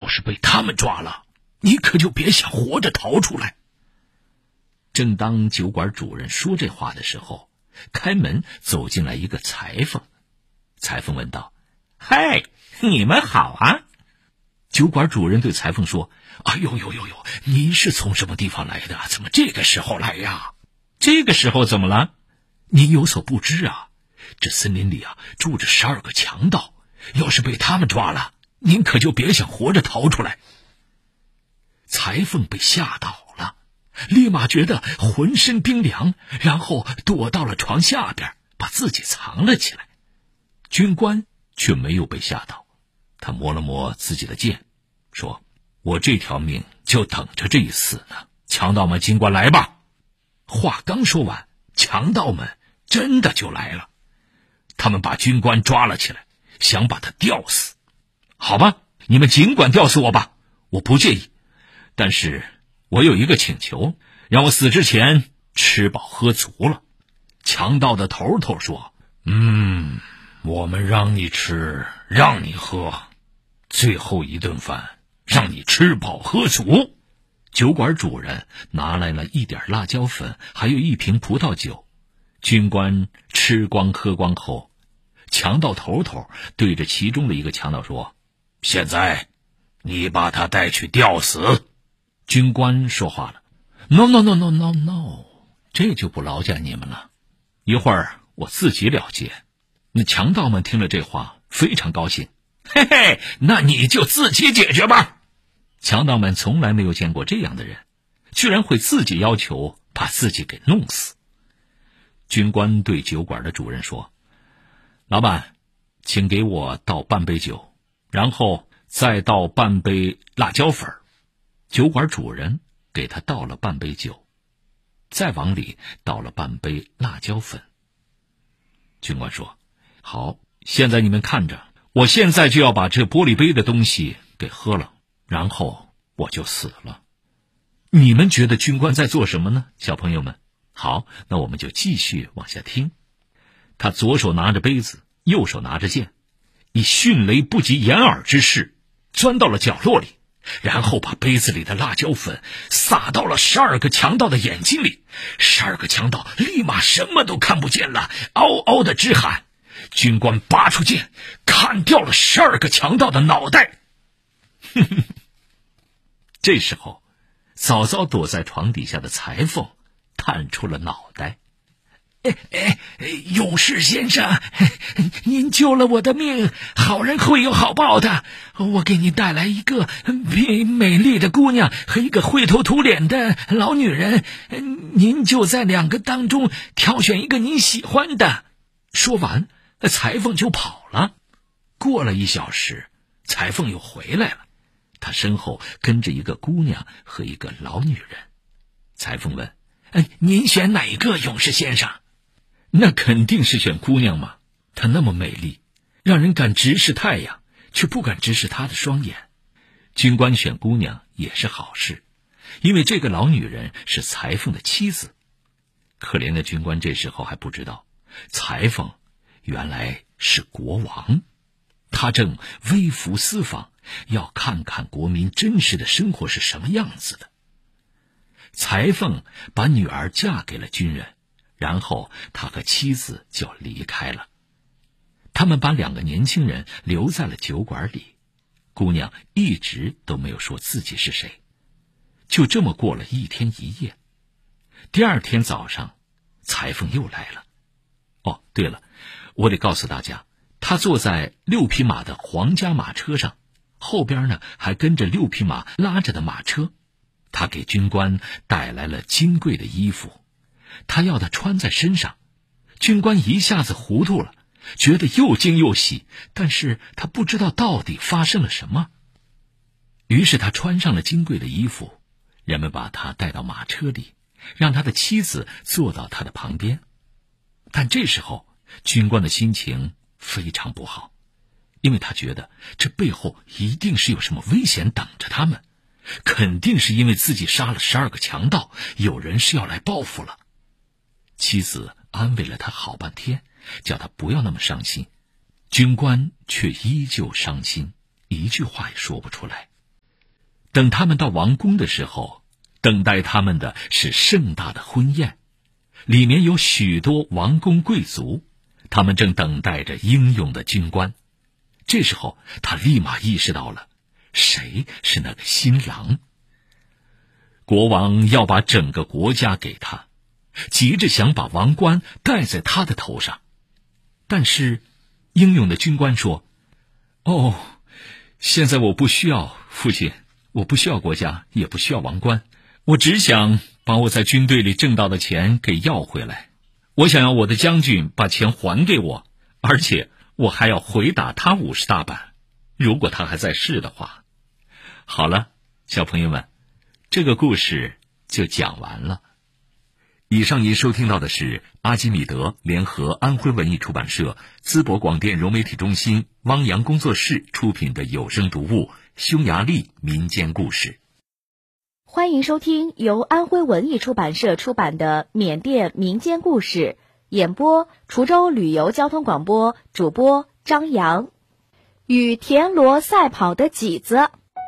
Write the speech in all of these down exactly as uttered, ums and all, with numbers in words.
是被他们抓了，你可就别想活着逃出来。正当酒馆主人说这话的时候，开门走进来一个裁缝。裁缝问道：嗨，你们好啊。酒馆主人对裁缝说：哎呦呦呦呦，您是从什么地方来的？怎么这个时候来呀？这个时候怎么了？您有所不知啊，这森林里啊住着十二个强盗，要是被他们抓了，您可就别想活着逃出来。裁缝被吓倒了，立马觉得浑身冰凉，然后躲到了床下边，把自己藏了起来。军官却没有被吓倒，他摸了摸自己的剑，说：我这条命就等着这一死呢，强盗们尽管来吧。话刚说完，强盗们真的就来了，他们把军官抓了起来，想把他吊死。好吧，你们尽管吊死我吧，我不介意，但是我有一个请求，让我死之前吃饱喝足了。强盗的头头说：嗯，我们让你吃，让你喝，最后一顿饭让你吃饱喝足。酒馆主人拿来了一点辣椒粉，还有一瓶葡萄酒。军官吃光喝光后，强盗头头对着其中的一个强盗说：现在你把他带去吊死。军官说话了： No no no no no no， 这就不劳驾你们了，一会儿我自己了结。那强盗们听了这话非常高兴，嘿嘿，那你就自己解决吧。强盗们从来没有见过这样的人，居然会自己要求把自己给弄死。军官对酒馆的主人说：老板，请给我倒半杯酒，然后再倒半杯辣椒粉。酒馆主人给他倒了半杯酒，再往里倒了半杯辣椒粉。军官说：好，现在你们看着，我现在就要把这玻璃杯的东西给喝了，然后我就死了。你们觉得军官在做什么呢，小朋友们？好，那我们就继续往下听。他左手拿着杯子，右手拿着剑，以迅雷不及掩耳之势钻到了角落里，然后把杯子里的辣椒粉撒到了十二个强盗的眼睛里。十二个强盗立马什么都看不见了，嗷嗷的直喊。军官拔出剑，砍掉了十二个强盗的脑袋。这时候，早早躲在床底下的裁缝探出了脑袋。哎哎，勇士先生，您救了我的命，好人会有好报的。我给您带来一个美美丽的姑娘和一个灰头土脸的老女人，您就在两个当中挑选一个您喜欢的。说完，裁缝就跑了。过了一小时，裁缝又回来了，他身后跟着一个姑娘和一个老女人。裁缝问：您选哪个，勇士先生？那肯定是选姑娘嘛，她那么美丽，让人敢直视太阳，却不敢直视她的双眼。军官选姑娘也是好事，因为这个老女人是裁缝的妻子。可怜的军官这时候还不知道，裁缝原来是国王，他正微服私访，要看看国民真实的生活是什么样子的。裁缝把女儿嫁给了军人，然后他和妻子就离开了。他们把两个年轻人留在了酒馆里，姑娘一直都没有说自己是谁。就这么过了一天一夜。第二天早上，裁缝又来了。哦，对了，我得告诉大家，他坐在六匹马的皇家马车上，后边呢还跟着六匹马拉着的马车。他给军官带来了金贵的衣服，他要他穿在身上。军官一下子糊涂了，觉得又惊又喜，但是他不知道到底发生了什么。于是他穿上了金贵的衣服，人们把他带到马车里，让他的妻子坐到他的旁边。但这时候军官的心情非常不好，因为他觉得这背后一定是有什么危险等着他们，肯定是因为自己杀了十二个强盗，有人是要来报复了。妻子安慰了他好半天，叫他不要那么伤心。军官却依旧伤心，一句话也说不出来。 等他们到王宫的时候，等待他们的是盛大的婚宴，里面有许多王公贵族，他们正等待着英勇的军官。这时候他立马意识到了谁是那个新郎。国王要把整个国家给他，急着想把王冠戴在他的头上。但是英勇的军官说，哦，现在我不需要父亲，我不需要国家，也不需要王冠，我只想把我在军队里挣到的钱给要回来。我想要我的将军把钱还给我，而且我还要回答他五十大板，如果他还在世的话。好了，小朋友们，这个故事就讲完了。以上您收听到的是阿基米德联合安徽文艺出版社、淄博广电融媒体中心、汪洋工作室出品的有声读物《匈牙利民间故事》。 欢迎收听由安徽文艺出版社出版的缅甸民间故事，演播滁州旅游交通广播，主播张扬。与田螺赛跑的麂子。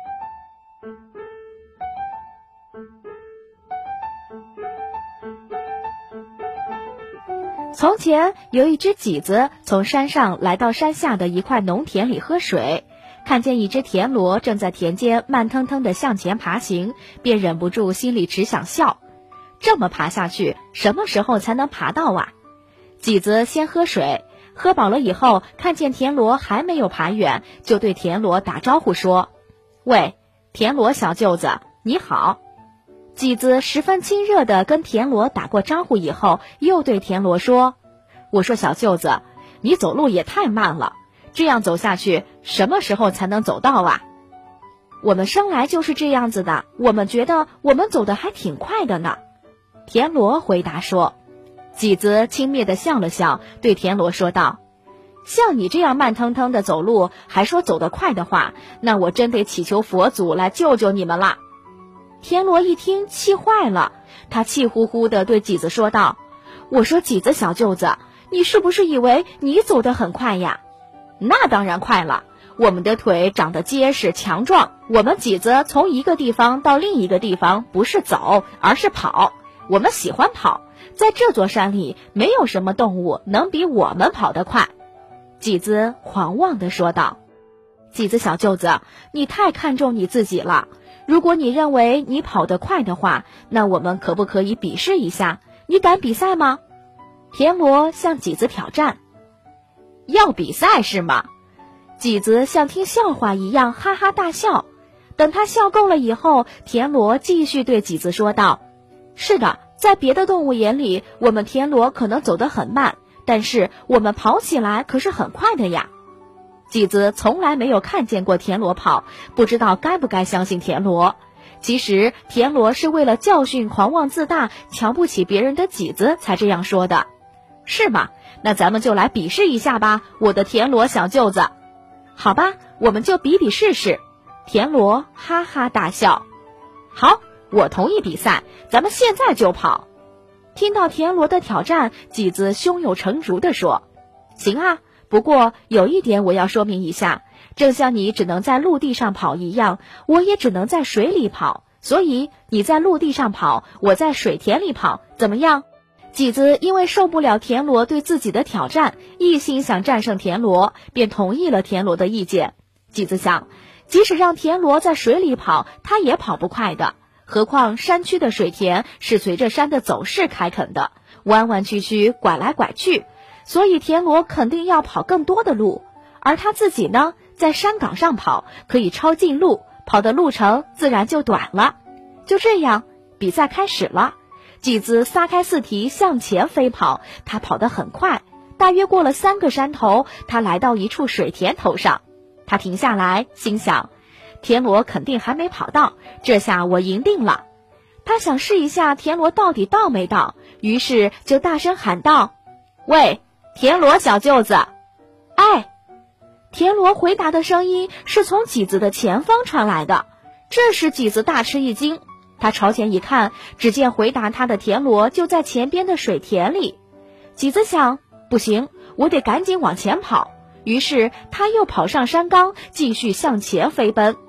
从前有一只麂子从山上来到山下的一块农田里喝水，看见一只田螺正在田间慢腾腾地向前爬行，便忍不住心里只想笑。这么爬下去，什么时候才能爬到啊？麂子先喝水，喝饱了以后，看见田螺还没有爬远，就对田螺打招呼说：喂，田螺小舅子，你好。麂子十分亲热地跟田螺打过招呼以后，又对田螺说：我说小舅子，你走路也太慢了，这样走下去，什么时候才能走到啊？我们生来就是这样子的，我们觉得我们走得还挺快的呢。田螺回答说。麂子轻蔑地笑了笑，对田螺说道：像你这样慢腾腾地走路，还说走得快的话，那我真得祈求佛祖来救救你们啦。田螺一听气坏了，他气呼呼地对麂子说道：我说麂子小舅子，你是不是以为你走得很快呀？那当然快了，我们的腿长得结实强壮，我们麂子从一个地方到另一个地方不是走，而是跑，我们喜欢跑，在这座山里没有什么动物能比我们跑得快。麂子狂妄地说道。麂子小舅子，你太看重你自己了，如果你认为你跑得快的话，那我们可不可以比试一下？你敢比赛吗？田螺向麂子挑战。要比赛是吗？麂子像听笑话一样哈哈大笑。等他笑够了以后，田螺继续对麂子说道：是的，在别的动物眼里，我们田螺可能走得很慢，但是我们跑起来可是很快的呀。麂子从来没有看见过田螺跑，不知道该不该相信田螺。其实田螺是为了教训狂妄自大、瞧不起别人的麂子才这样说的。是吗？那咱们就来比试一下吧，我的田螺小舅子。好吧，我们就比比试试。田螺哈哈大笑。好，我同意比赛，咱们现在就跑。听到田螺的挑战，麂子胸有成竹地说：行啊，不过有一点我要说明一下，正像你只能在陆地上跑一样，我也只能在水里跑，所以你在陆地上跑，我在水田里跑，怎么样？麂子因为受不了田螺对自己的挑战，一心想战胜田螺，便同意了田螺的意见。麂子想，即使让田螺在水里跑，他也跑不快的，何况山区的水田是随着山的走势开垦的，弯弯曲曲，拐来拐去，所以田螺肯定要跑更多的路。而他自己呢，在山岗上跑，可以抄近路，跑的路程自然就短了。就这样，比赛开始了。麂子撒开四蹄向前飞跑，他跑得很快，大约过了三个山头，他来到一处水田头上。他停下来，心想，田螺肯定还没跑到，这下我赢定了。他想试一下田螺到底到没到，于是就大声喊道：喂，田螺小舅子！哎，田螺回答的声音是从麂子的前方传来的。这时麂子大吃一惊，他朝前一看，只见回答他的田螺就在前边的水田里。麂子想，不行，我得赶紧往前跑。于是他又跑上山岗，继续向前飞奔。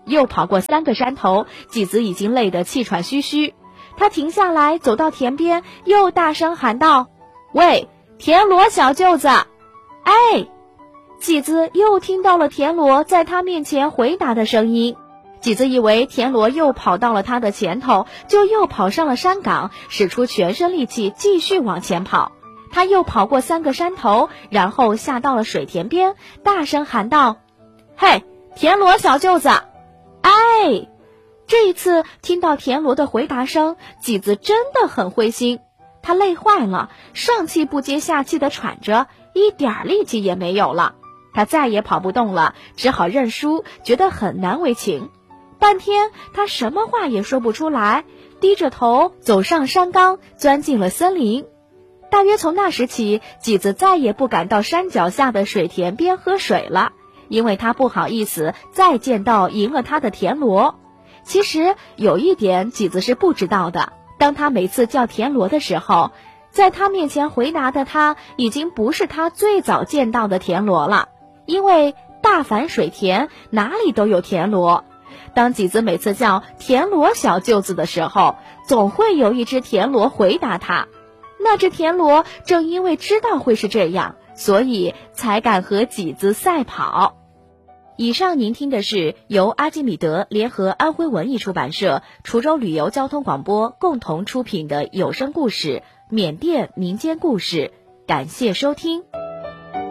又跑过三个山头，麂子已经累得气喘吁吁。他停下来，走到田边，又大声喊道：喂，田螺小舅子！哎！麂子又听到了田螺在他面前回答的声音。麂子以为田螺又跑到了他的前头，就又跑上了山岗，使出全身力气继续往前跑。他又跑过三个山头，然后下到了水田边，大声喊道：嘿，田螺小舅子！哎！这一次听到田螺的回答声，麂子真的很灰心。他累坏了，上气不接下气地喘着，一点力气也没有了。他再也跑不动了，只好认输，觉得很难为情。半天他什么话也说不出来，低着头走上山岗，钻进了森林。大约从那时起，麂子再也不敢到山脚下的水田边喝水了，因为他不好意思再见到赢了他的田螺。其实有一点麂子是不知道的，当他每次叫田螺的时候，在他面前回答的他已经不是他最早见到的田螺了，因为大凡水田哪里都有田螺。当麂子每次叫田螺小舅子的时候，总会有一只田螺回答他。那只田螺正因为知道会是这样，所以才敢和麂子赛跑。以上您听的是由阿基米德联合安徽文艺出版社、滁州旅游交通广播共同出品的有声故事《缅甸民间故事》，感谢收听。